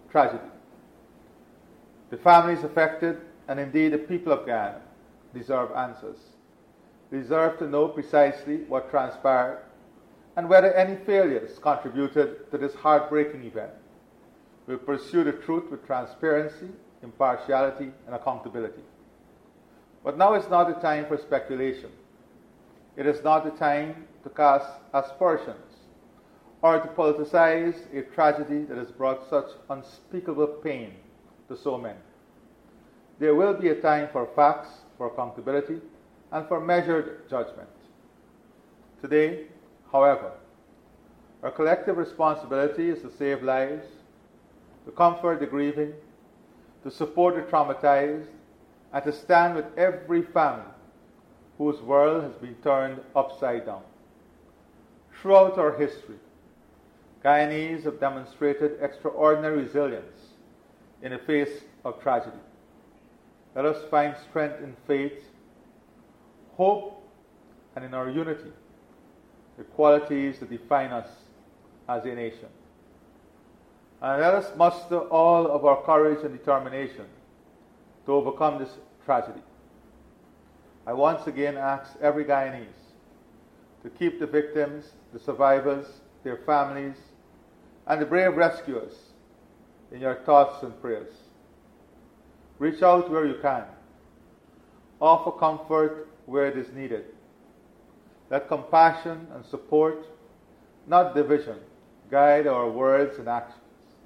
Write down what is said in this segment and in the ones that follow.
tragedy. The families affected, and indeed the people of Guyana, deserve answers. They deserve to know precisely what transpired and whether any failures contributed to this heartbreaking event. We'll pursue the truth with transparency, impartiality, and accountability. But now is not the time for speculation. It is not the time to cast aspersions or to politicize a tragedy that has brought such unspeakable pain to so many. There will be a time for facts, for accountability, and for measured judgment. Today, however, our collective responsibility is to save lives, to comfort the grieving, to support the traumatized, and to stand with every family whose world has been turned upside down. Throughout our history, Guyanese have demonstrated extraordinary resilience in the face of tragedy. Let us find strength in faith, hope, and in our unity, the qualities that define us as a nation. And let us muster all of our courage and determination to overcome this tragedy. I once again ask every Guyanese to keep the victims, the survivors, their families, and the brave rescuers in your thoughts and prayers. Reach out where you can. Offer comfort where it is needed. Let compassion and support, not division, guide our words and actions.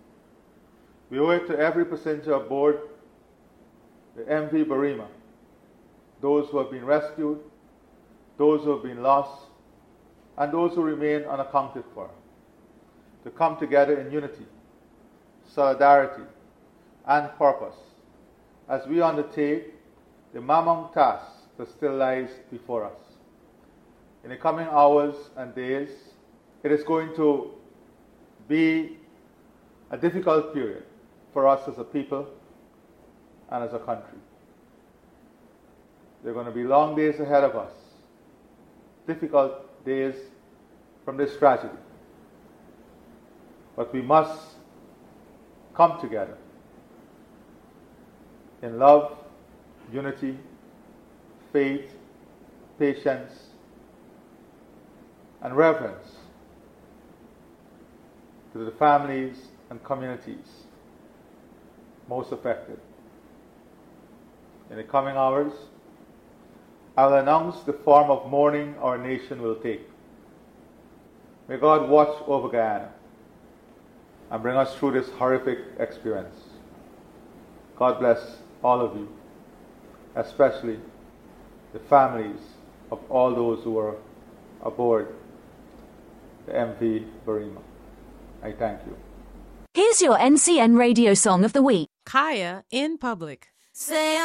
We owe it to every passenger aboard the MV Barima, those who have been rescued, those who have been lost, and those who remain unaccounted for, to come together in unity, solidarity, and purpose as we undertake the mammoth task that still lies before us. In the coming hours and days, it is going to be a difficult period for us as a people and as a country. There are going to be long days ahead of us, difficult days from this tragedy. But we must come together in love, unity, faith, patience, and reverence to the families and communities most affected. In the coming hours, I will announce the form of mourning our nation will take. May God watch over Guyana and bring us through this horrific experience. God bless all of you, especially the families of all those who are aboard the MV Barima. I thank you. Here's your NCN radio song of the week. Kaya in Public. Say